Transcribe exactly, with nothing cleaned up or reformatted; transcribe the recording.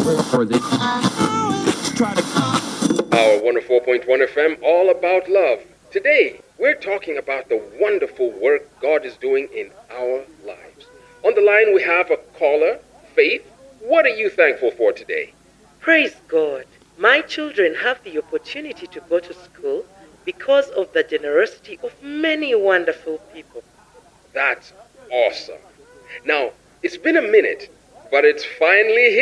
Our one oh four point one F M, all about love. Today, we're talking about the wonderful work God is doing in our lives. On the line, we have a caller, Faith. What are you thankful for today? Praise God. My children have the opportunity to go to school because of the generosity of many wonderful people. That's awesome. Now, it's been a minute, but it's finally here.